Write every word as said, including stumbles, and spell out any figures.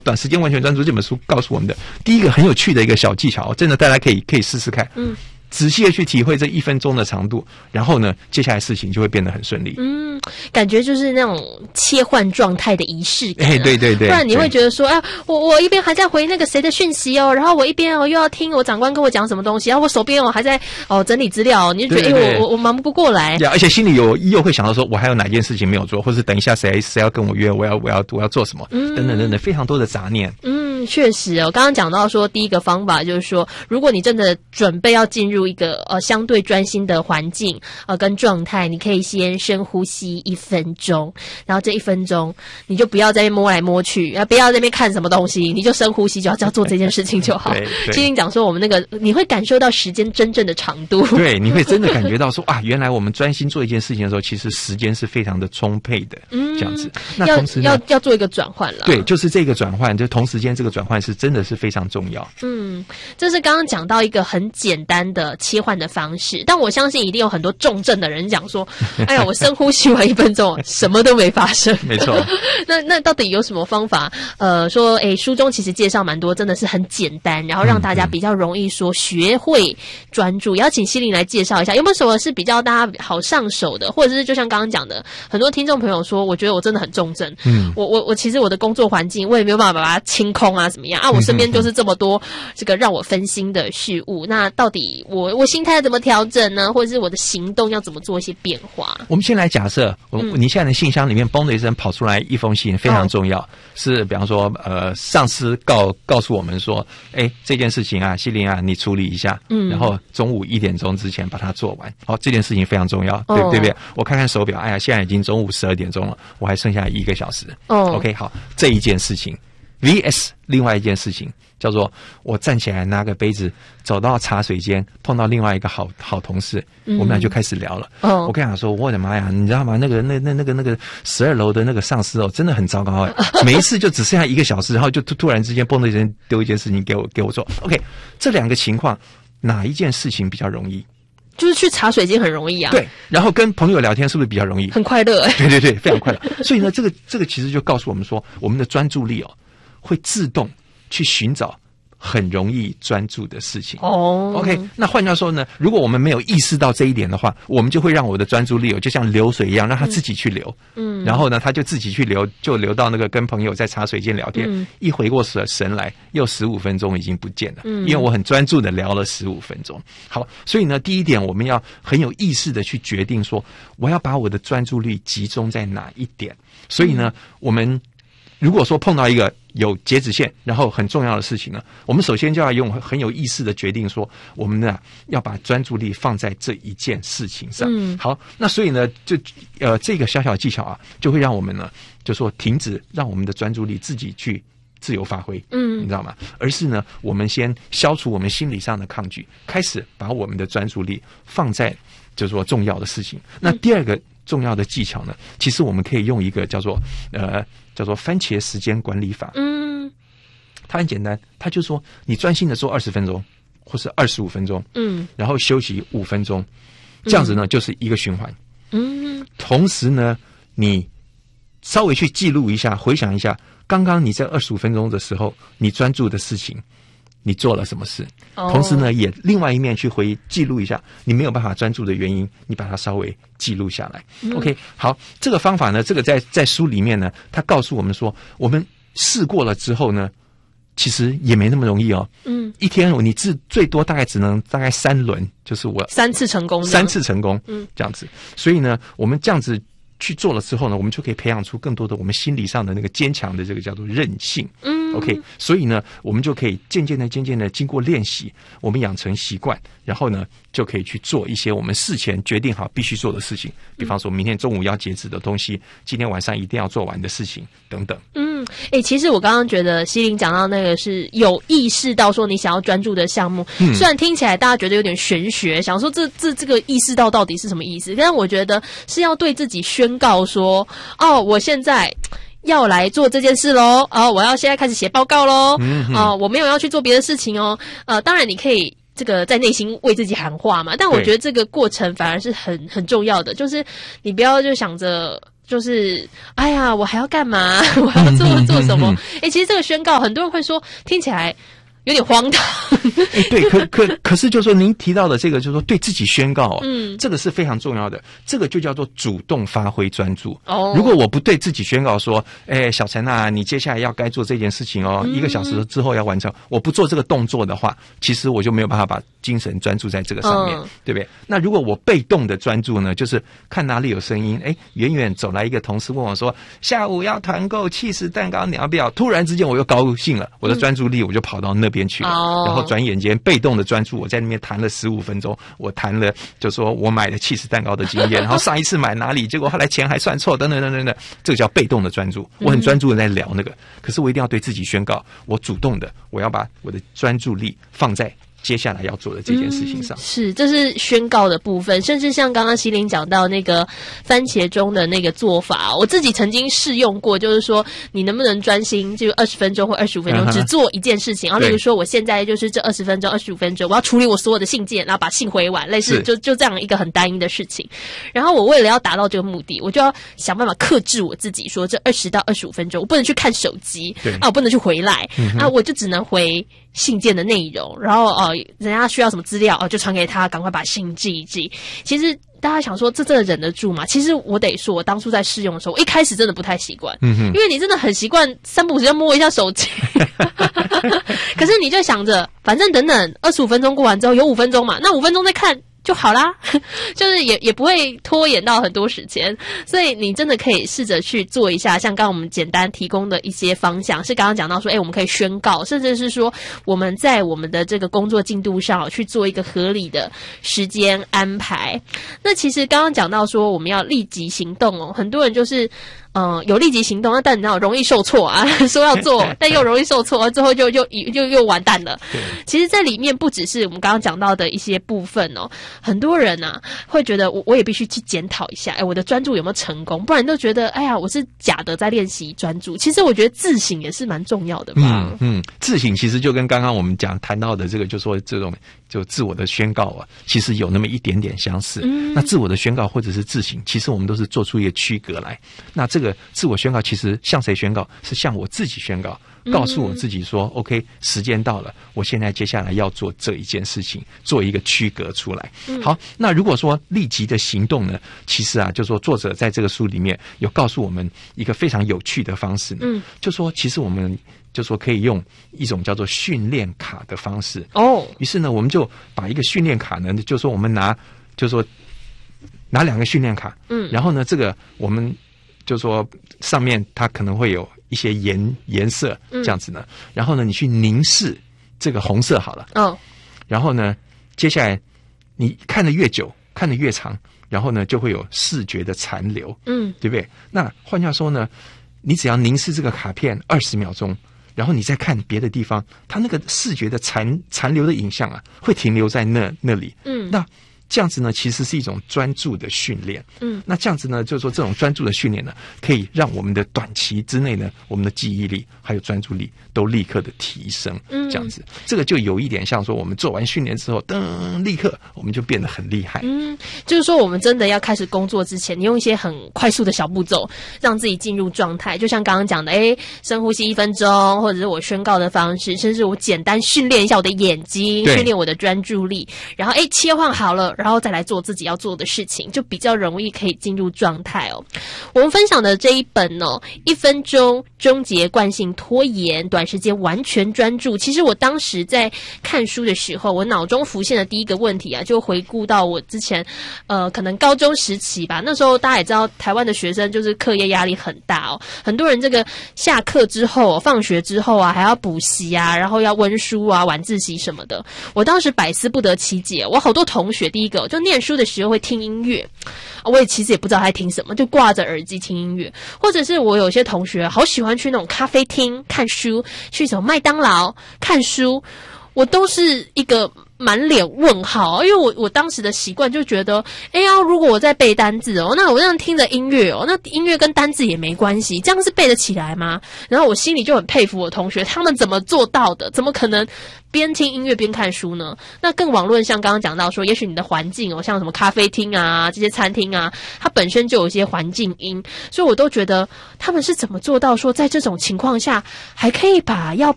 短时间完全专注这本书告诉我们的第一个很有趣的一个小技巧，真的大家可以可以试试看。嗯。仔细的去体会这一分钟的长度，然后呢，接下来事情就会变得很顺利。 嗯，感觉就是那种切换状态的仪式感、啊。哎， 对对对。 不然你会觉得说，啊，我我一边还在回那个谁的讯息哦，然后我一边哦又要听我长官跟我讲什么东西，然后我手边哦还在哦整理资料，你就觉得哎我我我忙不过来。 而且心里有又会想到说，我还有哪件事情没有做，或是等一下谁谁要跟我约，我要我要我要做什么，嗯、等等等等，非常多的杂念。 嗯，确实哦，刚刚讲到说，第一个方法就是说，如果你真的准备要进入一个呃相对专心的环境呃跟状态，你可以先深呼吸一分钟，然后这一分钟你就不要在那边摸来摸去，不要在那边看什么东西，你就深呼吸，就要只要做这件事情就好。心灵讲说我们那个你会感受到时间真正的长度， 对，你会真的感觉到说啊，原来我们专心做一件事情的时候，其实时间是非常的充沛的，嗯，这样子。那同时要要要做一个转换了， 对，就是这个转换，就同时间这个转换是真的是非常重要。 嗯，这是刚刚讲到一个很简单的切换的方式，但我相信一定有很多重症的人讲说，哎呀，我深呼吸完一分钟，什么都没发生。 没错。 那那到底有什么方法？呃，说，哎，书中其实介绍蛮多，真的是很简单，然后让大家比较容易说学会专注。也要请希伶来介绍一下，有没有什么是比较大家好上手的，或者是就像刚刚讲的，很多听众朋友说，我觉得我真的很重症，嗯，我我我其实我的工作环境我也没有办法把它清空啊，怎么样啊？我身边就是这么多这个让我分心的事物，那到底我我心态要怎么调整呢？或者是我的行动要怎么做一些变化？ 我们先来假设，我、嗯、你现在的信箱里面嘣的一声跑出来一封信，非常重要，哦、是比方说呃，上司告告诉我们说，哎，这件事情啊，希伶啊，你处理一下，嗯，然后中午一点钟之前把它做完。好、哦，这件事情非常重要，对、哦、对不对？我看看手表，哎呀，现在已经中午十二点钟了，我还剩下一个小时。哦 ，OK， 好，这一件事情 V S 另外一件事情叫做我站起来拿个杯子走到茶水间，碰到另外一个好好同事，嗯、我们俩就开始聊了。哦，我跟他说，我的妈呀，你知道吗？那个那那那个那个十二楼的那个上司哦，真的很糟糕哎，每一次就只剩下一个小时，然后就突突然之间蹦的人丢一件事情给我给我做。OK， 这两个情况哪一件事情比较容易？ 就是去茶水间很容易啊， 对，然后跟朋友聊天是不是比较容易？ 很快乐、欸， 对对对，非常快乐。所以呢，这个这个其实就告诉我们说，我们的专注力哦，会自动去寻找很容易专注的事情。哦 ，OK， 那换句话说呢，如果我们没有意识到这一点的话，我们就会让我的专注力哦，就像流水一样，让它自己去流。嗯，然后呢，它就自己去流，就流到那个跟朋友在茶水间聊天，嗯、一回过神来，又十五分钟已经不见了。嗯，因为我很专注的聊了十五分钟。好，所以呢，第一点我们要很有意识的去决定说，我要把我的专注力集中在哪一点。所以呢，嗯、我们如果说碰到一个有截止线，然后很重要的事情呢，我们首先就要用很有意识的决定说，我们呢要把专注力放在这一件事情上。嗯，好，那所以呢，就呃这个小小技巧啊，就会让我们呢就说停止，让我们的专注力自己去自由发挥。嗯，你知道吗？而是呢，我们先消除我们心理上的抗拒，开始把我们的专注力放在就是说重要的事情。那第二个重要的技巧呢，其实我们可以用一个叫做呃叫做番茄时间管理法。嗯，它很简单，它就说你专心的做二十分钟，或是二十五分钟，嗯，然后休息五分钟，这样子呢、嗯、就是一个循环。嗯，同时呢，你稍微去记录一下，回想一下，刚刚你在二十五分钟的时候，你专注的事情。你做了什么事？同时呢，也另外一面去回记录一下你没有办法专注的原因，你把它稍微记录下来。嗯、OK， 好，这个方法呢，这个在在书里面呢，它告诉我们说，我们试过了之后呢，其实也没那么容易哦。嗯，一天你最最多大概只能大概三轮，就是我三次成功， 三次成功，嗯，这样子。所以呢，我们这样子去做了之后呢，我们就可以培养出更多的我们心理上的那个坚强的这个叫做韧性。嗯。OK， 所以呢，我们就可以渐渐的、渐渐的经过练习，我们养成习惯，然后呢，就可以去做一些我们事前决定好必须做的事情，比方说明天中午要截止的东西，今天晚上一定要做完的事情等等。 嗯，哎、欸，其实我刚刚觉得希伶讲到那个是有意识到说你想要专注的项目，嗯、虽然听起来大家觉得有点玄学，想说这这这个意识到到底是什么意思，但是我觉得是要对自己宣告说，哦，我现在要来做这件事咯，哦，我要现在开始写报告咯，嗯、哦，我没有要去做别的事情哦。呃，当然你可以这个在内心为自己喊话嘛，但我觉得这个过程反而是很很重要的，就是你不要就想着就是哎呀，我还要干嘛？我还要做做什么？哎、欸，其实这个宣告，很多人会说听起来有点荒唐。 哎，对，可可可是，就是说您提到的这个，就是说对自己宣告、哦，嗯，这个是非常重要的，这个就叫做主动发挥专注。哦，如果我不对自己宣告说，哎，小陈啊，你接下来要该做这件事情哦，嗯、一个小时之后要完成，我不做这个动作的话，其实我就没有办法把精神专注在这个上面，嗯、对不对？那如果我被动的专注呢，就是看哪里有声音，哎，远远走来一个同事问我说，下午要团购起司蛋糕，你要不要？突然之间我又高兴了，我的专注力我就跑到那边去了，嗯、然后转眼间被动的专注，我在那边谈了十五分钟，我谈了就说我买的起司蛋糕的经验，然后上一次买哪里，结果后来钱还算错，等等等等等，这个叫被动的专注。我很专注的在聊那个，可是我一定要对自己宣告，我主动的，我要把我的专注力放在接下来要做的这件事情上。 嗯、是，这是宣告的部分，甚至像刚刚希伶讲到那个番茄钟的那个做法，我自己曾经试用过，就是说你能不能专心就二十分钟或二十五分钟、uh-huh. 只做一件事情，然后例如说我现在就是这二十分钟、二十五分钟，我要处理我所有的信件，然后把信回完，类似就就这样一个很单一的事情。然后我为了要达到这个目的，我就要想办法克制我自己，说这二十到二十五分钟我不能去看手机，啊，我不能去回来，嗯、啊，我就只能回信件的内容，然后哦、呃，人家需要什么资料哦，就传给他，赶快把信寄一寄。其实大家想说，这真的忍得住吗？其实我得说，我当初在试用的时候，我一开始真的不太习惯，嗯哼，因为你真的很习惯三不五时要摸一下手机，可是你就想着，反正等等二十五分钟过完之后，有五分钟嘛，那五分钟再看就好啦，就是也也不会拖延到很多时间，所以你真的可以试着去做一下，像刚刚我们简单提供的一些方向，是刚刚讲到说，哎，我们可以宣告，甚至是说我们在我们的这个工作进度上去做一个合理的时间安排。那其实刚刚讲到说我们要立即行动哦，很多人就是嗯、呃，有立即行动，但你知道容易受挫啊，说要做，但又容易受挫，最后就就又又完蛋了。其实，在里面不只是我们刚刚讲到的一些部分哦，很多人啊会觉得我我也必须去检讨一下，哎，我的专注有没有成功？不然都觉得哎呀，我是假的在练习专注。其实我觉得自省也是蛮重要的吧。 嗯嗯，自省其实就跟刚刚我们讲谈到的这个，就说这种就自我的宣告啊，其实有那么一点点相似。嗯、那自我的宣告或者是自省，其实我们都是做出一个区隔来。那这个自我宣告其实向谁宣告？是向我自己宣告，告诉我自己说、嗯、OK， 时间到了，我现在接下来要做这一件事情，做一个区隔出来。嗯、好，那如果说立即的行动呢，其实啊，就说作者在这个书里面有告诉我们一个非常有趣的方式呢，嗯，就说其实我们就说可以用一种叫做训练卡的方式哦。于是呢，我们就把一个训练卡呢，就说我们拿，就说拿两个训练卡，嗯，然后呢，这个我们就说上面它可能会有一些颜颜色这样子呢、嗯，然后呢，你去凝视这个红色好了，哦，然后呢，接下来你看得越久，看得越长，然后呢，就会有视觉的残留，嗯，对不对？那换句话说呢，你只要凝视这个卡片二十秒钟，然后你再看别的地方，它那个视觉的残残留的影像啊，会停留在那那里，嗯，那这样子呢，其实是一种专注的训练。嗯，那这样子呢，就是说这种专注的训练呢，可以让我们的短期之内呢，我们的记忆力还有专注力都立刻的提升。嗯，这样子，这个就有一点像说，我们做完训练之后，噔，立刻我们就变得很厉害。 嗯，就是说我们真的要开始工作之前，你用一些很快速的小步骤，让自己进入状态。就像刚刚讲的，哎，深呼吸一分钟，或者是我宣告的方式，甚至我简单训练一下我的眼睛，训练我的专注力，然后哎，切换好了。然后再来做自己要做的事情，就比较容易可以进入状态哦。我们分享的这一本哦，一分钟终结惯性拖延，短时间完全专注。其实我当时在看书的时候，我脑中浮现的第一个问题啊，就回顾到我之前呃，可能高中时期吧。那时候大家也知道，台湾的学生就是课业压力很大哦，很多人这个下课之后、放学之后啊，还要补习啊，然后要温书啊、晚自习什么的。我当时百思不得其解，我好多同学第一。就念书的时候会听音乐，我也其实也不知道他在听什么，就挂着耳机听音乐，或者是我有些同学好喜欢去那种咖啡厅看书，去什么麦当劳看书，我都是一个满脸问号，因为我我当时的习惯就觉得，哎呀，如果我在背单字哦，那我这样听着音乐哦，那音乐跟单字也没关系，这样是背得起来吗？然后我心里就很佩服我同学，他们怎么做到的？怎么可能边听音乐边看书呢？那更网论，像刚刚讲到说，也许你的环境哦，像什么咖啡厅啊、这些餐厅啊，它本身就有一些环境音，所以我都觉得他们是怎么做到说，在这种情况下还可以把要